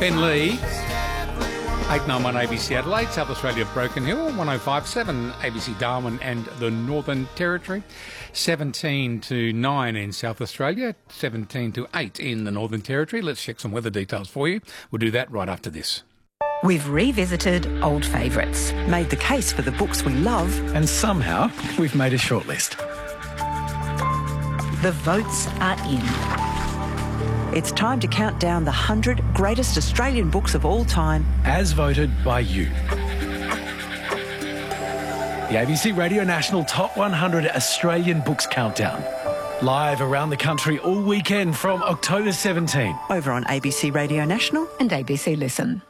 Ben Lee, 891 ABC Adelaide, South Australia, Broken Hill, 105.7 ABC Darwin and the Northern Territory, 17 to 9 in South Australia, 17 to 8 in the Northern Territory. Let's check some weather details for you. We'll do that right after this. We've revisited old favourites, made the case for the books we love, and somehow we've made a shortlist. The votes are in. It's time to count down the 100 greatest Australian books of all time. As voted by you. The ABC Radio National Top 100 Australian Books Countdown. Live around the country all weekend from October 17. Over on ABC Radio National and ABC Listen.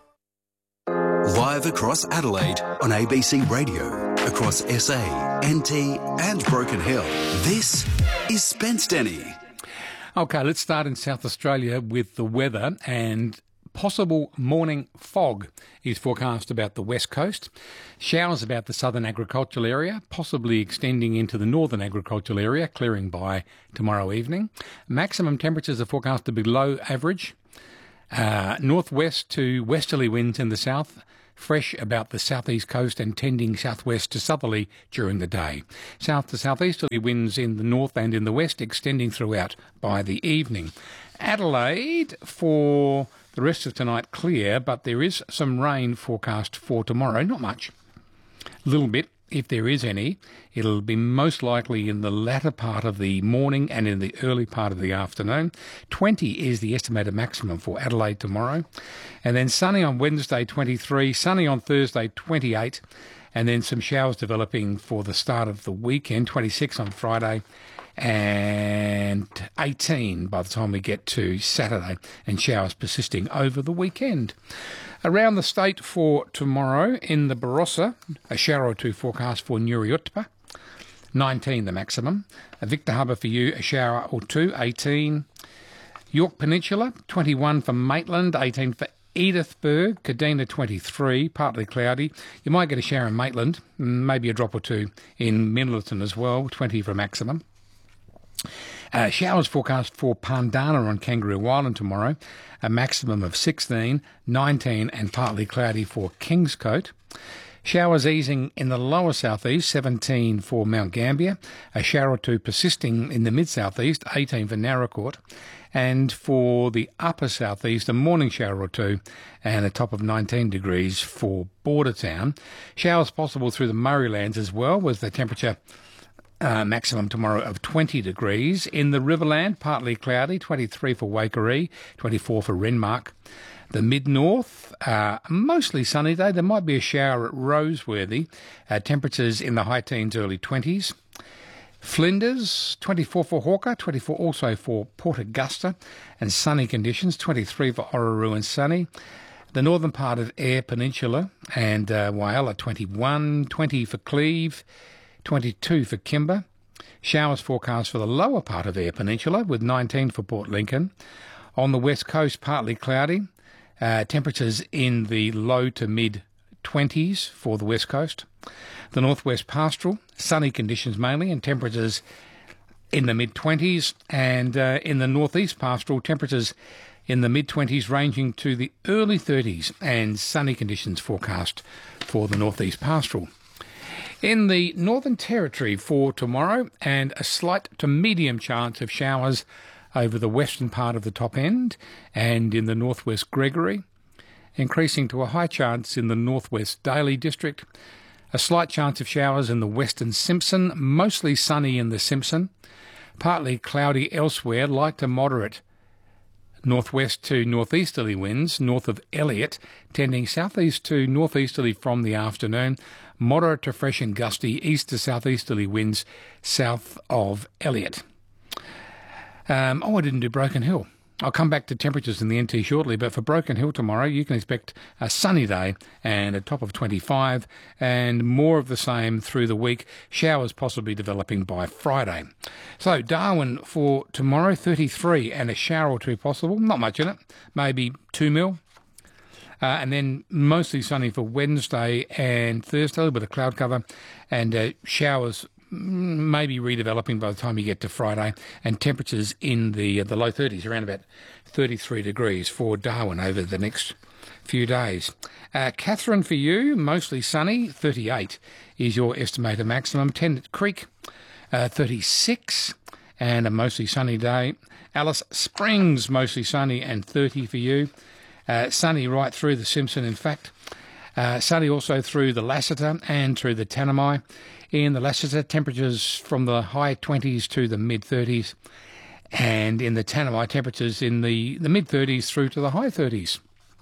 Live across Adelaide on ABC Radio, across SA, NT and Broken Hill. This is Spence Denny. Okay, let's start in South Australia with the weather, and possible morning fog is forecast about the west coast. Showers about the southern agricultural area, possibly extending into the northern agricultural area, clearing by tomorrow evening. Maximum temperatures are forecast to be below average. Northwest to westerly winds in the south, fresh about the southeast coast and tending southwest to southerly during the day. South to southeasterly winds in the north and in the west, extending throughout by the evening. Adelaide, for the rest of tonight, clear, but there is some rain forecast for tomorrow. Not much. A little bit, if there is any. It'll be most likely in the latter part of the morning and in the early part of the afternoon. 20 is the estimated maximum for Adelaide tomorrow. And then sunny on Wednesday, 23, sunny on Thursday, 28, and then some showers developing for the start of the weekend, 26 on Friday, and 18 by the time we get to Saturday, and showers persisting over the weekend. Around the state for tomorrow, in the Barossa, a shower or two forecast for Nuriutpa, 19 the maximum. Victor Harbour for you, a shower or two, 18. York Peninsula, 21 for Maitland, 18 for Edithburgh. Kadina, 23, partly cloudy. You might get a shower in Maitland, maybe a drop or two in Middleton as well, 20 for maximum. Showers forecast for Pandana on Kangaroo Island tomorrow, a maximum of 16, 19 and partly cloudy for Kingscote. Showers easing in the lower southeast, 17 for Mount Gambier, a shower or two persisting in the mid-southeast, 18 for Narracourt, and for the upper southeast, a morning shower or two, and a top of 19 degrees for Bordertown. Showers possible through the Murraylands as well, with the temperature maximum tomorrow of 20 degrees. In the Riverland, partly cloudy, 23 for Waikerie, 24 for Renmark. The mid-north, mostly sunny day. There might be a shower at Roseworthy. Temperatures in the high teens, early 20s. Flinders, 24 for Hawker, 24 also for Port Augusta, and sunny conditions, 23 for Orroroo and sunny. The northern part of Eyre Peninsula and Whyalla, 21, 20 for Cleve, 22 for Kimber. Showers forecast for the lower part of Eyre Peninsula with 19 for Port Lincoln. On the west coast, partly cloudy. Temperatures in the low to mid-20s for the west coast. The northwest pastoral, sunny conditions mainly, and temperatures in the mid-20s. And in the northeast pastoral, temperatures in the mid-20s ranging to the early 30s, and sunny conditions forecast for the northeast pastoral. In the Northern Territory for tomorrow, and a slight to medium chance of showers over the western part of the top end and in the northwest Gregory, increasing to a high chance in the northwest Daly district, a slight chance of showers in the western Simpson, mostly sunny in the Simpson, partly cloudy elsewhere, light to moderate northwest to northeasterly winds north of Elliot, tending southeast to northeasterly from the afternoon, moderate to fresh and gusty east to southeasterly winds south of Elliot. I didn't do Broken Hill. I'll come back to temperatures in the NT shortly, but for Broken Hill tomorrow, you can expect a sunny day and a top of 25, and more of the same through the week. Showers possibly developing by Friday. So Darwin for tomorrow, 33, and a shower or two possible. Not much in it, maybe 2 mil. And then mostly sunny for Wednesday and Thursday, a little bit of cloud cover, and showers maybe redeveloping by the time you get to Friday, and temperatures in the low 30s, around about 33 degrees for Darwin over the next few days. Catherine, for you, mostly sunny, 38 is your estimated maximum. Tennant Creek, 36 and a mostly sunny day. Alice Springs, mostly sunny and 30 for you. Sunny right through the Simpson, in fact. Sunny also through the Lassiter and through the Tanami. In the Lassiter, temperatures from the high 20s to the mid-30s. And in the Tanami, temperatures in the mid-30s through to the high 30s.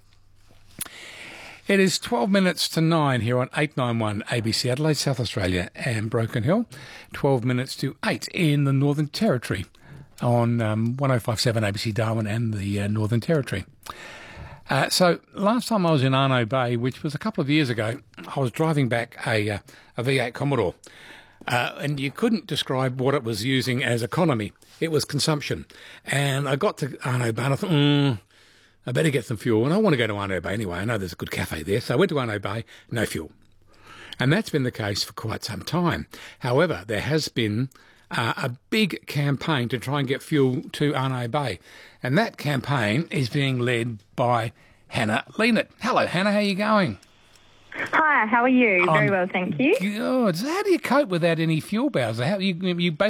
It is 12 minutes to 9 here on 891 ABC Adelaide, South Australia and Broken Hill. 12 minutes to 8 in the Northern Territory on 1057 ABC Darwin and the Northern Territory. So last time I was in Arno Bay, which was a couple of years ago, I was driving back a V8 Commodore. And you couldn't describe what it was using as economy. It was consumption. And I got to Arno Bay and I thought, I better get some fuel. And I want to go to Arno Bay anyway. I know there's a good cafe there. So I went to Arno Bay, no fuel. And that's been the case for quite some time. However, there has been a big campaign to try and get fuel to Arno Bay. And that campaign is being led by Hannah Leanett. Hello, Hannah. How are you going? Hi, how are you? Very well, thank you. Good. So how do you cope without any fuel bowsers? You